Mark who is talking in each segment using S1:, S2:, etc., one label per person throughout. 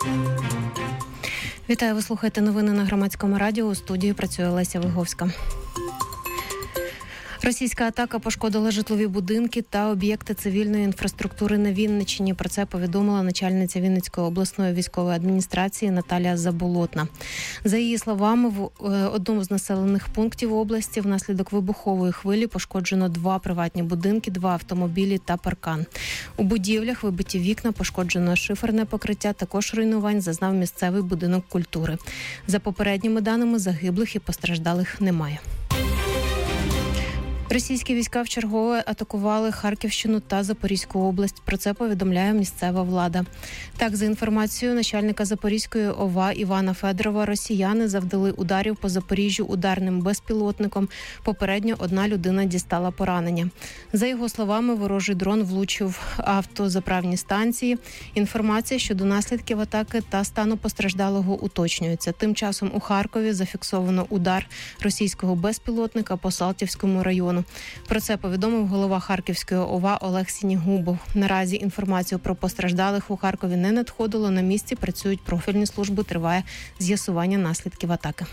S1: Вітаю, ви слухаєте новини на Громадському радіо. У студії працює Леся Виговська. Російська атака пошкодила житлові будинки та об'єкти цивільної інфраструктури на Вінниччині. Про це повідомила начальниця Вінницької обласної військової адміністрації Наталія Заболотна. За її словами, в одному з населених пунктів області внаслідок вибухової хвилі пошкоджено 2 приватні будинки, 2 автомобілі та паркан. У будівлях вибиті вікна, пошкоджено шиферне покриття, також руйнувань зазнав місцевий будинок культури. За попередніми даними, загиблих і постраждалих немає. Російські війська вчергове атакували Харківщину та Запорізьку область. Про це повідомляє місцева влада. Так, за інформацією начальника Запорізької ОВА Івана Федорова, росіяни завдали ударів по Запоріжжю ударним безпілотником. Попередньо 1 людина дістала поранення. За його словами, ворожий дрон влучив автозаправні станції. Інформація щодо наслідків атаки та стану постраждалого уточнюється. Тим часом у Харкові зафіксовано удар російського безпілотника по Салтівському району. Про це повідомив голова Харківської ОВА Олег Сінігубов. Наразі інформацію про постраждалих у Харкові не надходило. На місці працюють профільні служби, триває з'ясування наслідків атаки.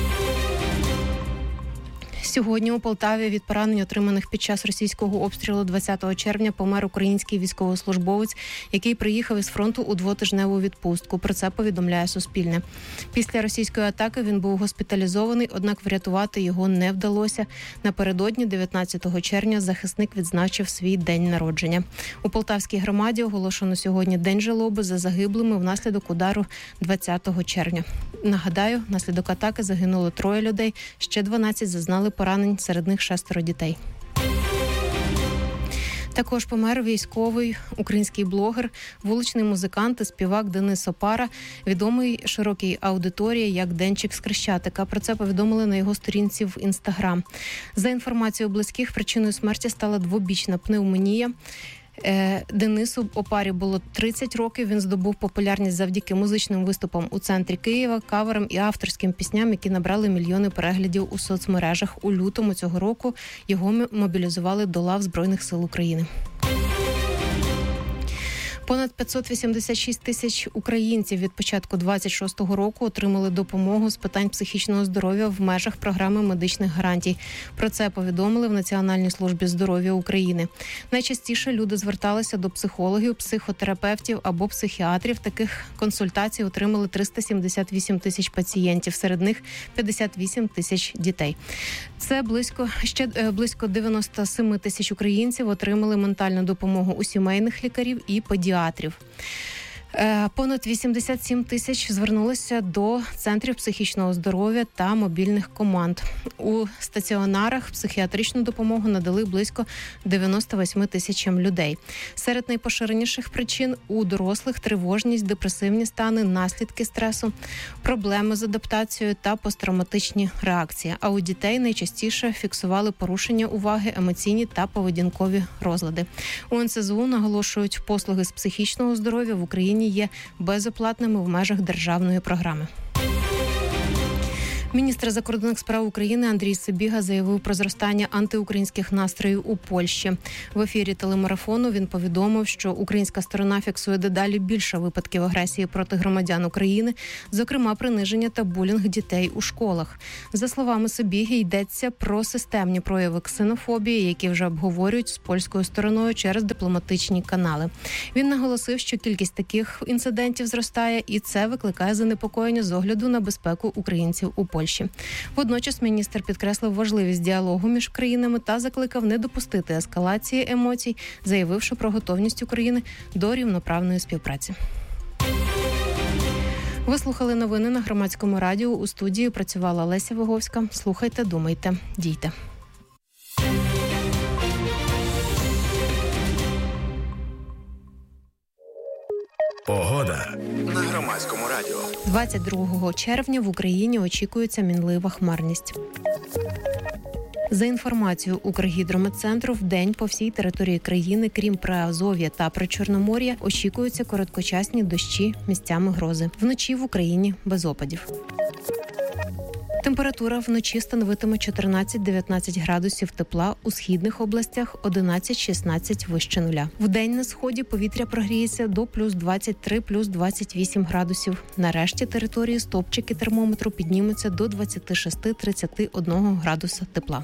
S1: Сьогодні у Полтаві від поранень, отриманих під час російського обстрілу 20 червня, помер український військовослужбовець, який приїхав із фронту у 2-тижневу відпустку. Про це повідомляє Суспільне. Після російської атаки він був госпіталізований, однак врятувати його не вдалося. Напередодні, 19 червня, захисник відзначив свій день народження. У Полтавській громаді оголошено сьогодні День жалоби за загиблими внаслідок удару 20 червня. Нагадаю, внаслідок атаки загинуло 3 людей, ще 12 зазнали поранень, серед них 6 дітей. Також помер військовий український блогер, вуличний музикант і співак Денис Опара, відомий широкій аудиторії як Денчик з Хрещатика. Про це повідомили на його сторінці в Інстаграм. За інформацією близьких, причиною смерті стала двобічна пневмонія. Денису Опарі було 30 років. Він здобув популярність завдяки музичним виступам у центрі Києва, каверам і авторським пісням, які набрали мільйони переглядів у соцмережах. У лютому цього року його мобілізували до лав Збройних сил України. Понад 586 тисяч українців від початку 26-го року отримали допомогу з питань психічного здоров'я в межах програми медичних гарантій. Про це повідомили в Національній службі здоров'я України. Найчастіше люди зверталися до психологів, психотерапевтів або психіатрів. Таких консультацій отримали 378 тисяч пацієнтів, серед них 58 тисяч дітей. Це близько 97 тисяч українців отримали ментальну допомогу у сімейних лікарів і педіатрів. Понад 87 тисяч звернулися до центрів психічного здоров'я та мобільних команд. У стаціонарах психіатричну допомогу надали близько 98 тисячам людей. Серед найпоширеніших причин у дорослих – тривожність, депресивні стани, наслідки стресу, проблеми з адаптацією та посттравматичні реакції. А у дітей найчастіше фіксували порушення уваги, емоційні та поведінкові розлади. У НСЗУ наголошують, послуги з психічного здоров'я в Україні є безоплатними в межах державної програми. Міністр закордонних справ України Андрій Сибіга заявив про зростання антиукраїнських настроїв у Польщі. В ефірі телемарафону він повідомив, що українська сторона фіксує дедалі більше випадків агресії проти громадян України, зокрема приниження та булінг дітей у школах. За словами Сибіги, йдеться про системні прояви ксенофобії, які вже обговорюють з польською стороною через дипломатичні канали. Він наголосив, що кількість таких інцидентів зростає, і це викликає занепокоєння з огляду на безпеку українців у Польщі. Водночас міністр підкреслив важливість діалогу між країнами та закликав не допустити ескалації емоцій, заявивши про готовність України до рівноправної співпраці. Ви слухали новини на Громадському радіо. У студії працювала Леся Виговська. Слухайте, думайте, дійте.
S2: Погода на Громадському радіо.
S1: 22 червня в Україні очікується мінлива хмарність. За інформацією Укргідрометцентру, вдень по всій території країни, крім Приазов'я та Причорномор'я, очікуються короткочасні дощі, місцями грози. Вночі в Україні без опадів. Температура вночі становитиме 14-19 градусів тепла, у східних областях 11-16 вище нуля. Вдень на сході повітря прогріється до плюс 23, плюс 28 градусів. На решті території стовпчики термометру піднімуться до 26-31 градуса тепла.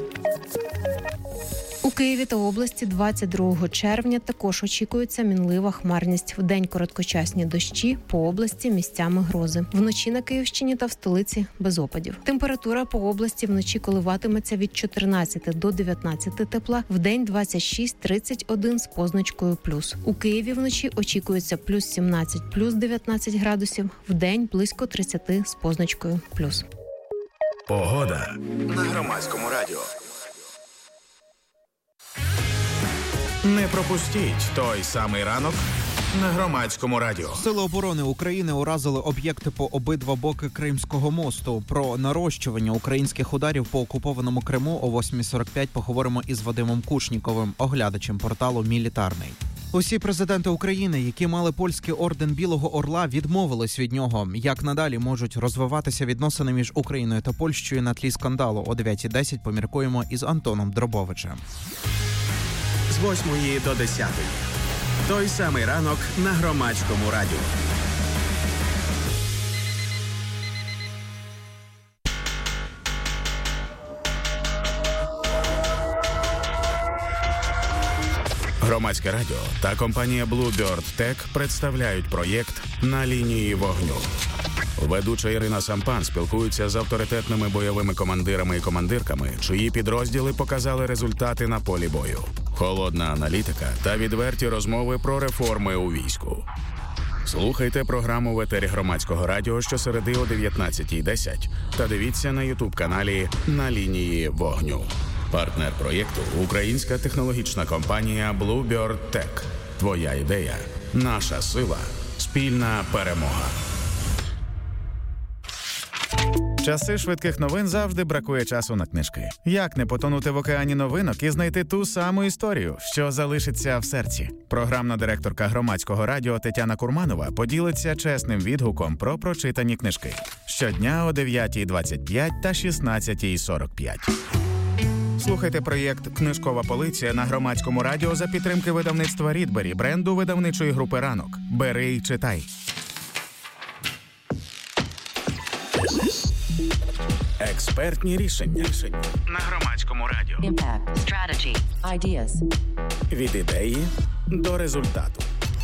S1: У Києві та області 22 червня також очікується мінлива хмарність. Вдень короткочасні дощі, по області місцями грози. Вночі на Київщині та в столиці без опадів. Температура по області вночі коливатиметься від 14 до 19 тепла, вдень 26-31 з позначкою плюс. У Києві вночі очікується плюс 17, плюс 19 градусів, вдень близько 30 з позначкою плюс.
S2: Погода на Громадському радіо. Не пропустіть той самий ранок на Громадському радіо.
S3: Сили оборони України уразили об'єкти по обидва боки Кримського мосту. Про нарощування українських ударів по окупованому Криму о 8:45 поговоримо із Вадимом Кушніковим, оглядачем порталу «Мілітарний». Усі президенти України, які мали польський орден Білого Орла, відмовились від нього. Як надалі можуть розвиватися відносини між Україною та Польщею на тлі скандалу? О 9:10 поміркуємо із Антоном Дробовичем.
S2: З 8 до 10. Той самий ранок на Громадському радіо. Громадське радіо та компанія Bluebird Tech представляють проєкт «На лінії вогню». Ведуча Ірина Сампан спілкується з авторитетними бойовими командирами і командирками, чиї підрозділи показали результати на полі бою. Холодна аналітика та відверті розмови про реформи у війську. Слухайте програму в етері Громадського радіо щосереди о 19:10 та дивіться на YouTube-каналі «На лінії вогню». Партнер проєкту – українська технологічна компанія Bluebird Tech. Твоя ідея – наша сила, спільна перемога.
S4: Часи швидких новин завжди бракує часу на книжки. Як не потонути в океані новинок і знайти ту саму історію, що залишиться в серці? Програмна директорка Громадського радіо Тетяна Курманова поділиться чесним відгуком про прочитані книжки. Щодня о 9:25 та 16:45. Слухайте проєкт «Книжкова полиця» на Громадському радіо за підтримки видавництва «Рідбері», бренду видавничої групи «Ранок». Бери й читай.
S2: Експертні рішення на Громадському радіо.
S5: Impact, strategy, ideas.
S2: Від ідеї до результату.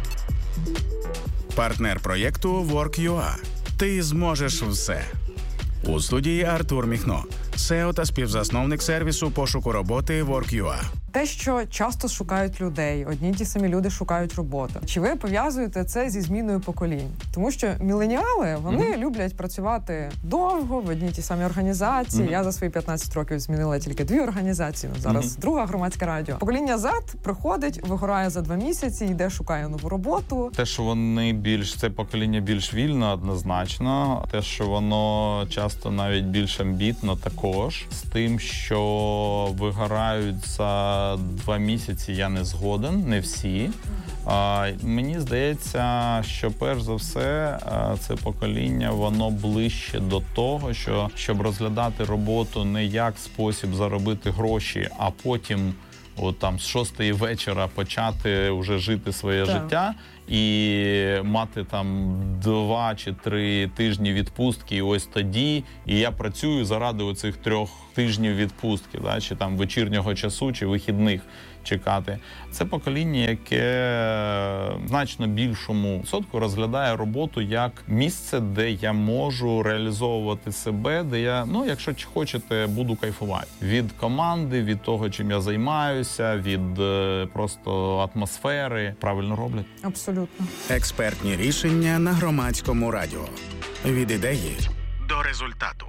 S2: Партнер проєкту Work.ua. Ти зможеш все. У студії Артур Міхно, СЕО та співзасновник сервісу пошуку роботи Work.ua.
S6: Те, що часто шукають людей, одні й ті самі люди шукають роботу. Чи ви пов'язуєте це зі зміною поколінь? Тому що міленіали, вони люблять працювати довго в одній й ті самі організації. Я за свої 15 років змінила тільки 2 організації, зараз друга Громадське радіо. Покоління Z приходить, вигорає за 2 місяці, йде, шукає нову роботу.
S7: Те, що вони це покоління більш вільне, однозначно. Те, що воно часто навіть більш амбітно також. З тим, що вигорають за 2 місяці, я не згоден, не всі. Мені здається, що перш за все це покоління, воно ближче до того, що щоб розглядати роботу не як спосіб заробити гроші, а потім от там з 6-ї вечора почати вже жити своє життя і мати там 2 чи 3 тижні відпустки, і ось тоді, і я працюю заради оцих 3 тижнів відпустки, да, чи там вечірнього часу, чи вихідних чекати. Це покоління, яке значно більшому відсотку розглядає роботу як місце, де я можу реалізовувати себе, де я, якщо хочете, буду кайфувати. Від команди, від того, чим я займаюся, від просто атмосфери. Правильно роблять?
S6: Абсолютно.
S2: Експертні рішення на Громадському радіо. Від ідеї до результату.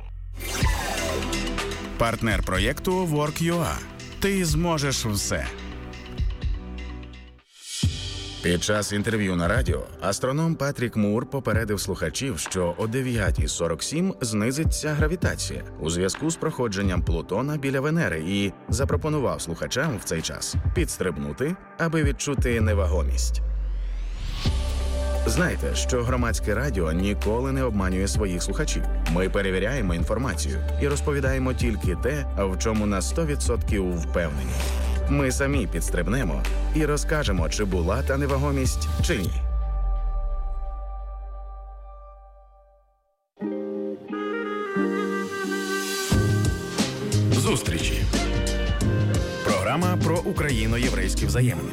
S2: Партнер проєкту Work.ua. Ти зможеш все. Під час інтерв'ю на радіо астроном Патрік Мур попередив слухачів, що о 9:47 знизиться гравітація у зв'язку з проходженням Плутона біля Венери і запропонував слухачам в цей час підстрибнути, аби відчути невагомість. Знайте, що Громадське радіо ніколи не обманює своїх слухачів. Ми перевіряємо інформацію і розповідаємо тільки те, в чому на 100% впевнені. Ми самі підстрибнемо і розкажемо, чи була та невагомість, чи ні. Зустрічі. Програма про україно-єврейські взаємини.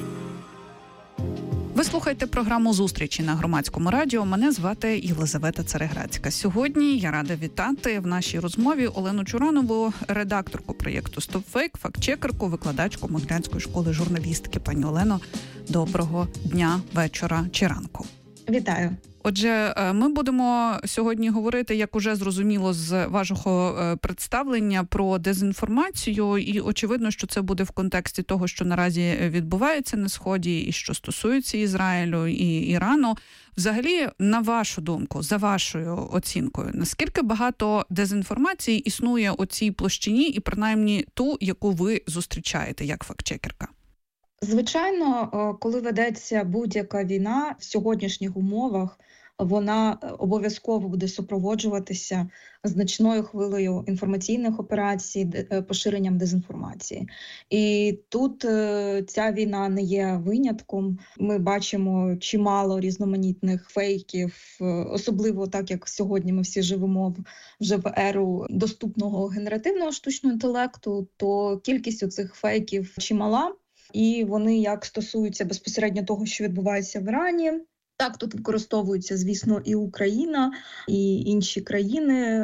S8: Ви слухаєте програму «Зустрічі» на Громадському радіо. Мене звати Єлизавета Цареградська. Сьогодні я рада вітати в нашій розмові Олену Чуранову, редакторку проєкту «Стопфейк», фактчекерку, викладачку Могилянської школи журналістики. Пані Олено, доброго дня, вечора чи ранку.
S9: Вітаю.
S8: Отже, ми будемо сьогодні говорити, як уже зрозуміло з вашого представлення, про дезінформацію. І очевидно, що це буде в контексті того, що наразі відбувається на Сході і що стосується Ізраїлю і Ірану. Взагалі, на вашу думку, за вашою оцінкою, наскільки багато дезінформації існує у цій площині і принаймні ту, яку ви зустрічаєте як фактчекерка?
S9: Звичайно, коли ведеться будь-яка війна в сьогоднішніх умовах, вона обов'язково буде супроводжуватися значною хвилею інформаційних операцій, поширенням дезінформації. І тут ця війна не є винятком. Ми бачимо чимало різноманітних фейків, особливо так, як сьогодні ми всі живемо вже в еру доступного генеративного штучного інтелекту, то кількість оцих фейків чимала. І вони як стосуються безпосередньо того, що відбувається в Ірані. Так, тут використовується, звісно, і Україна, і інші країни.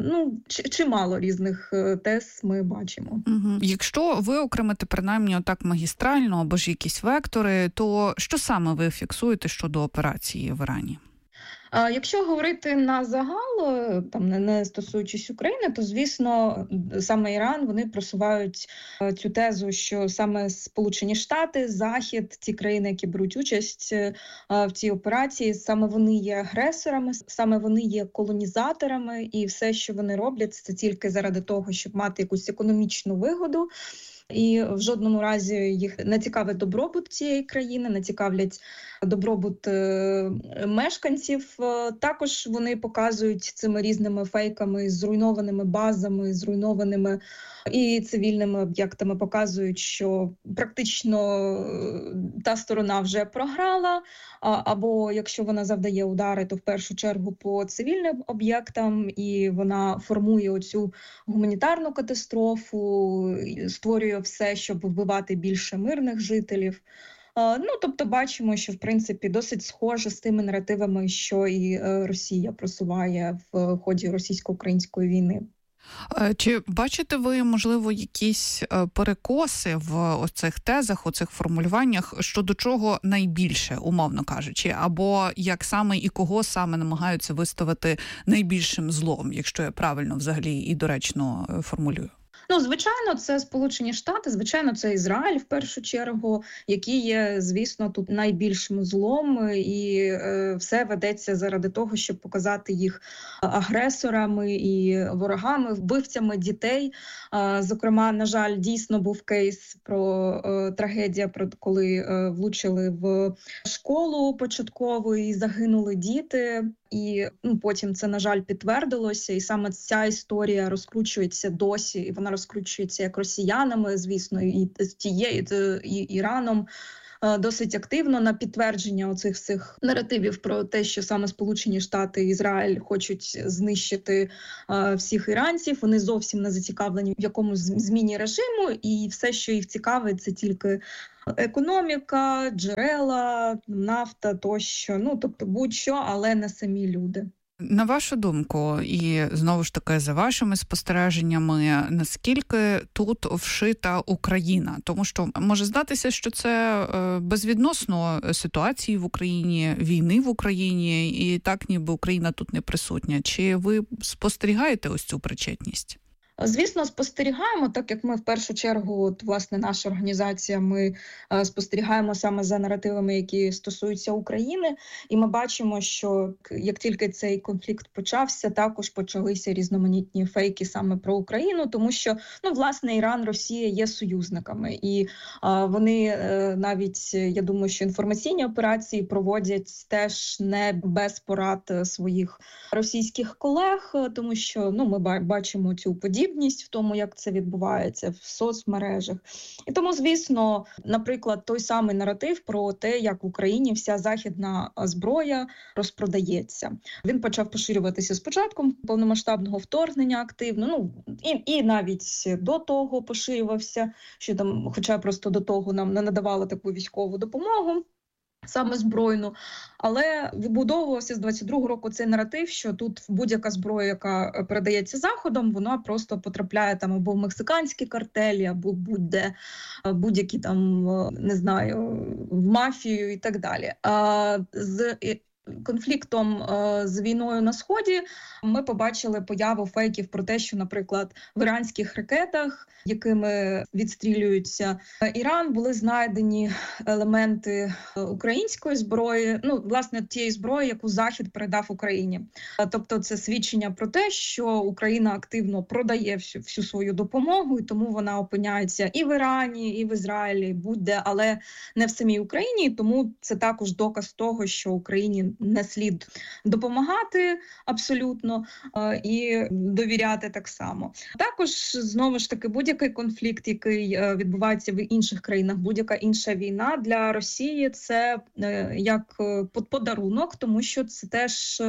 S9: Чимало різних тез ми бачимо.
S8: Угу. Якщо ви окремите принаймні отак магістрально або ж якісь вектори, то що саме ви фіксуєте щодо операції в Ірані?
S9: Якщо говорити на загал, там не стосуючись України, то, звісно, саме Іран, вони просувають цю тезу, що саме Сполучені Штати, Захід, ті країни, які беруть участь в цій операції, саме вони є агресорами, саме вони є колонізаторами, і все, що вони роблять, це тільки заради того, щоб мати якусь економічну вигоду. І в жодному разі їх не цікавить добробут цієї країни, не цікавлять добробут мешканців. Також вони показують цими різними фейками, зруйнованими базами, зруйнованими і цивільними об'єктами, показують, що практично та сторона вже програла, або якщо вона завдає удари, то в першу чергу по цивільним об'єктам, і вона формує оцю гуманітарну катастрофу, створює все, щоб вбивати більше мирних жителів. Тобто бачимо, що в принципі досить схоже з тими наративами, що і Росія просуває в ході російсько-української війни.
S8: Чи бачите ви, можливо, якісь перекоси в оцих тезах, оцих формулюваннях, щодо чого найбільше, умовно кажучи, або як саме і кого саме намагаються виставити найбільшим злом, якщо я правильно взагалі і доречно формулюю?
S9: Звичайно, це Сполучені Штати, звичайно, це Ізраїль в першу чергу, які є, звісно, тут найбільшим злом, і все ведеться заради того, щоб показати їх агресорами і ворогами, вбивцями дітей. Зокрема, на жаль, дійсно був кейс про трагедія, коли влучили в школу початкову і загинули діти. І потім це, на жаль, підтвердилося, і саме ця історія розкручується досі, і вона розкручується як росіянами, звісно, і Іраном досить активно на підтвердження оцих всіх наративів про те, що саме Сполучені Штати і Ізраїль хочуть знищити всіх іранців. Вони зовсім не зацікавлені в якомусь зміні режиму, і все, що їх цікавить, це тільки економіка, джерела, нафта тощо, тобто будь-що, але не самі люди.
S8: На вашу думку, і знову ж таки за вашими спостереженнями, наскільки тут вшита Україна? Тому що може здатися, що це безвідносно ситуації в Україні, війни в Україні, і так ніби Україна тут не присутня. Чи ви спостерігаєте ось цю причетність?
S9: Звісно, спостерігаємо, так як ми в першу чергу, от, власне, наша організація, ми спостерігаємо саме за наративами, які стосуються України, і ми бачимо, що як тільки цей конфлікт почався, також почалися різноманітні фейки саме про Україну, тому що, власне, Іран, Росія є союзниками, і вони навіть, я думаю, що інформаційні операції проводять теж не без порад своїх російських колег, тому що, ми бачимо цю подібність в тому, як це відбувається в соцмережах. І тому, звісно, наприклад, той самий наратив про те, як в Україні вся західна зброя розпродається. Він почав поширюватися з початком повномасштабного вторгнення активно, і навіть до того поширювався, що там, хоча просто до того нам не надавали таку військову допомогу, саме збройну, але вибудовувався з 22-го року цей наратив, що тут будь-яка зброя, яка передається Заходом, вона просто потрапляє там або в мексиканські картелі, або будь-які там, не знаю, в мафію і так далі. З конфліктом з війною на Сході ми побачили появу фейків про те, що, наприклад, в іранських ракетах, якими відстрілюється Іран, були знайдені елементи української зброї, власне, тієї зброї, яку Захід передав Україні. Тобто це свідчення про те, що Україна активно продає всю свою допомогу, і тому вона опиняється і в Ірані, і в Ізраїлі, будь-де, але не в самій Україні, тому це також доказ того, що Україні не слід допомагати абсолютно і довіряти так само. Також, знову ж таки, будь-який конфлікт, який відбувається в інших країнах, будь-яка інша війна для Росії – це як подарунок, тому що це теж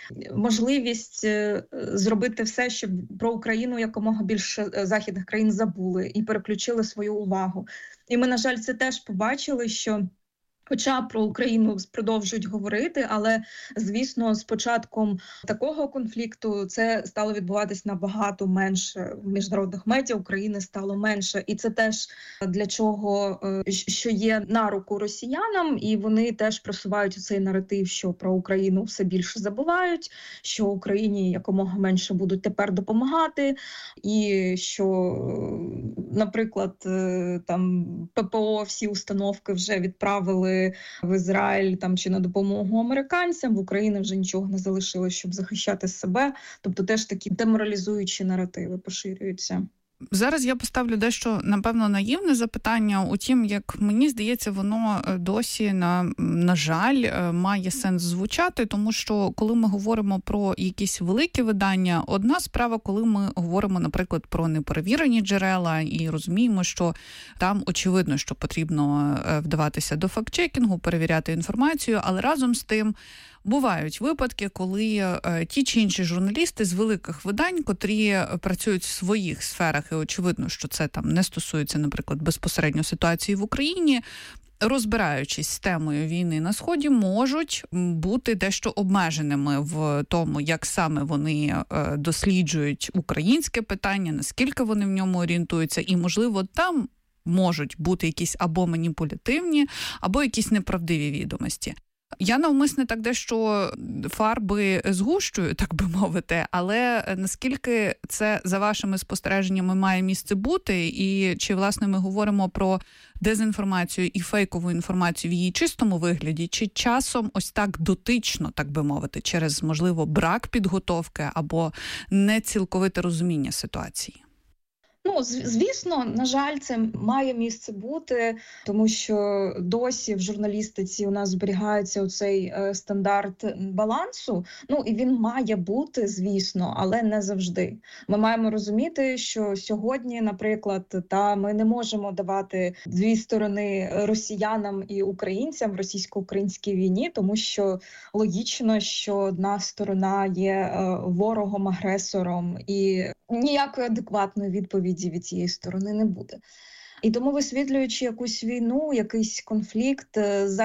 S9: можливість зробити все, щоб про Україну якомога більше західних країн забули і переключили свою увагу. І ми, на жаль, це теж побачили, що хоча про Україну продовжують говорити, але, звісно, з початком такого конфлікту це стало відбуватись набагато менше. В міжнародних медіа України стало менше. І це теж для чого, що є на руку росіянам, і вони теж просувають цей наратив, що про Україну все більше забувають, що Україні якомога менше будуть тепер допомагати, і що, наприклад, там ППО всі установки вже відправили в Ізраїль там чи на допомогу американцям, в Україні вже нічого не залишилось, щоб захищати себе. Тобто теж такі деморалізуючі наративи поширюються.
S8: Зараз я поставлю дещо, напевно, наївне запитання. Утім, як мені здається, воно досі, на жаль, має сенс звучати, тому що коли ми говоримо про якісь великі видання, одна справа, коли ми говоримо, наприклад, про неперевірені джерела і розуміємо, що там очевидно, що потрібно вдаватися до фактчекінгу, перевіряти інформацію, але разом з тим бувають випадки, коли ті чи інші журналісти з великих видань, котрі працюють в своїх сферах, і очевидно, що це там не стосується, наприклад, безпосередньо ситуації в Україні, розбираючись з темою війни на Сході, можуть бути дещо обмеженими в тому, як саме вони досліджують українське питання, наскільки вони в ньому орієнтуються, і, можливо, там можуть бути якісь або маніпулятивні, або якісь неправдиві відомості. Я навмисне так дещо фарби згущую, так би мовити, але наскільки це, за вашими спостереженнями, має місце бути, і чи, власне, ми говоримо про дезінформацію і фейкову інформацію в її чистому вигляді, чи часом ось так дотично, так би мовити, через, можливо, брак підготовки або нецілковите розуміння ситуації?
S9: Звісно, на жаль, це має місце бути, тому що досі в журналістиці у нас зберігається оцей стандарт балансу. І він має бути, звісно, але не завжди. Ми маємо розуміти, що сьогодні, наприклад, ми не можемо давати дві сторони росіянам і українцям в російсько-українській війні, тому що логічно, що одна сторона є ворогом, агресором, і ніякої адекватної відповіді від цієї сторони не буде. І тому, висвітлюючи якусь війну, якийсь конфлікт,